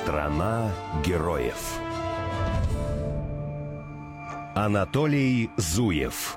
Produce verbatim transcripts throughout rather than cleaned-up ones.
Страна героев. Анатолий Зуев.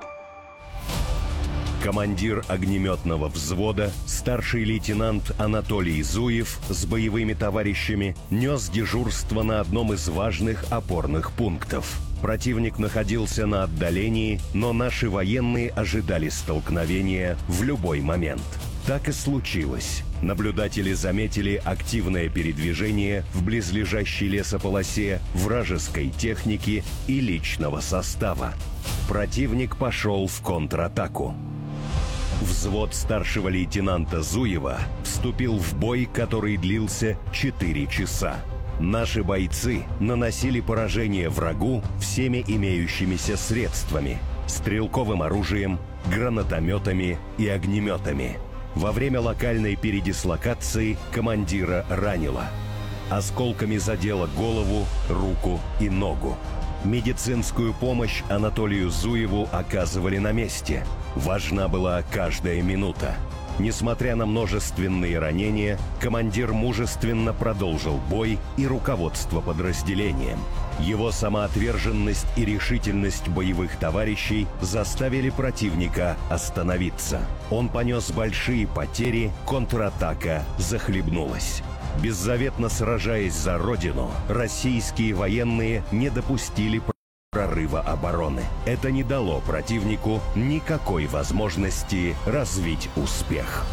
Командир огнеметного взвода, старший лейтенант Анатолий Зуев с боевыми товарищами нес дежурство на одном из важных опорных пунктов. Противник находился на отдалении, но наши военные ожидали столкновения в любой момент. Так и случилось. Наблюдатели заметили активное передвижение в близлежащей лесополосе вражеской техники и личного состава. Противник пошел в контратаку. Взвод старшего лейтенанта Зуева вступил в бой, который длился четыре часа. Наши бойцы наносили поражение врагу всеми имеющимися средствами – стрелковым оружием, гранатометами и огнеметами. Во время локальной передислокации командира ранило. Осколками задело голову, руку и ногу. Медицинскую помощь Анатолию Зуеву оказывали на месте. Важна была каждая минута. Несмотря на множественные ранения, командир мужественно продолжил бой и руководство подразделением. Его самоотверженность и решительность боевых товарищей заставили противника остановиться. Он понес большие потери, контратака захлебнулась. Беззаветно сражаясь за родину, российские военные не допустили прорыва обороны. Это не дало противнику никакой возможности развить успех.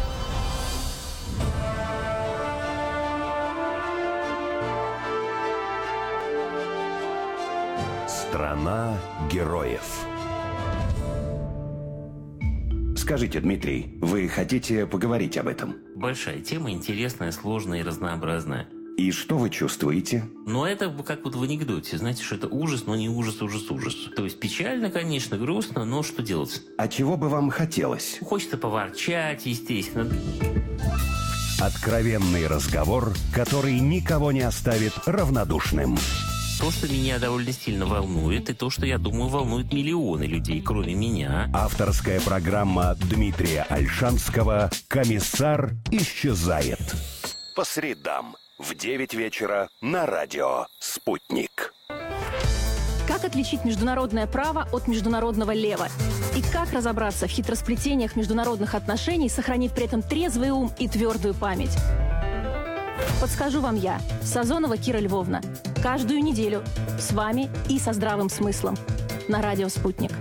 Страна героев. Скажите, Дмитрий, вы хотите поговорить об этом? Большая тема, интересная, сложная и разнообразная. И что вы чувствуете? Но это как вот в анекдоте. Знаете, что это ужас, но не ужас, ужас, ужас. То есть печально, конечно, грустно, но что делать? А чего бы вам хотелось? Хочется поворчать, естественно. Откровенный разговор, который никого не оставит равнодушным. То, что меня довольно сильно волнует, и то, что, я думаю, волнует миллионы людей, кроме меня. Авторская программа Дмитрия Ольшанского «Комиссар исчезает». По средам в девять вечера на радио «Спутник». Как отличить международное право от международного лева? И как разобраться в хитросплетениях международных отношений, сохранив при этом трезвый ум и твердую память? Подскажу вам я, Сазонова Кира Львовна. Каждую неделю с вами и со здравым смыслом на радио «Спутник».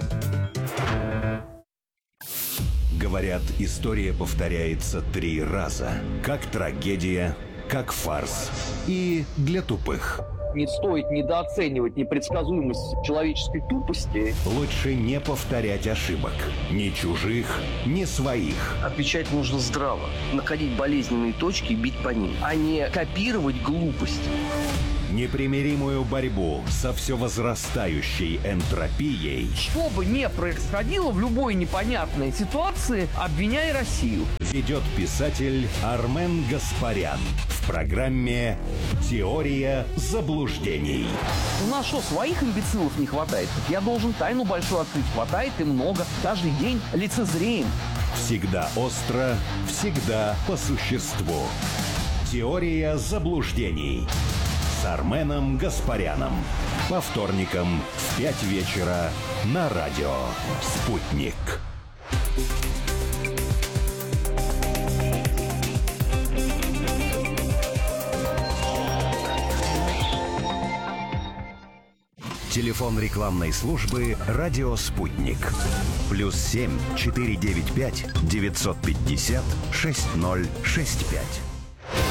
Говорят, история повторяется три раза. Как трагедия, как фарс и для тупых. Не стоит недооценивать непредсказуемость человеческой тупости. Лучше не повторять ошибок. Ни чужих, ни своих. Отвечать нужно здраво. Находить болезненные точки и бить по ним, а не копировать глупость. Непримиримую борьбу со все возрастающей энтропией. Что бы ни происходило в любой непонятной ситуации, обвиняй Россию. Ведет писатель Армен Гаспарян в программе «Теория заблуждений». У нас что, своих имбецилов не хватает? Я должен тайну большую открыть. Хватает и много. Каждый день лицезреем. Всегда остро, всегда по существу. «Теория заблуждений» с Арменом Гаспаряном. По вторникам в пять вечера на радио «Спутник». Телефон рекламной службы «Радио Спутник». Плюс семь четыре девять пять девятьсот пятьдесят шесть ноль шесть пять.